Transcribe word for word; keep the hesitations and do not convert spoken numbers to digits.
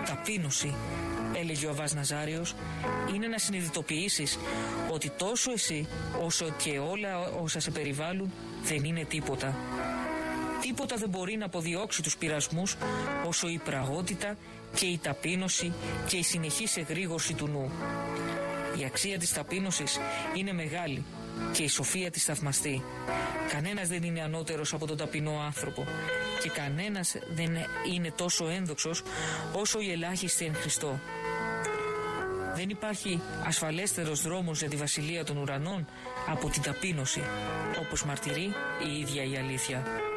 Ταπείνωση, έλεγε ο Αββάς Ναζάριος, είναι να συνειδητοποιήσεις ότι τόσο εσύ όσο και όλα όσα σε περιβάλλουν δεν είναι τίποτα. Τίποτα δεν μπορεί να αποδιώξει τους πειρασμούς όσο η πραγότητα και η ταπείνωση και η συνεχής εγρήγορση του νου. Η αξία της ταπείνωσης είναι μεγάλη και η σοφία της θαυμαστή. Κανένας δεν είναι ανώτερος από τον ταπεινό άνθρωπο και κανένας δεν είναι τόσο ένδοξος όσο οι ελάχιστοι εν Χριστώ. Δεν υπάρχει ασφαλέστερος δρόμος για τη βασιλεία των ουρανών από την ταπείνωση, όπως μαρτυρεί η ίδια η αλήθεια.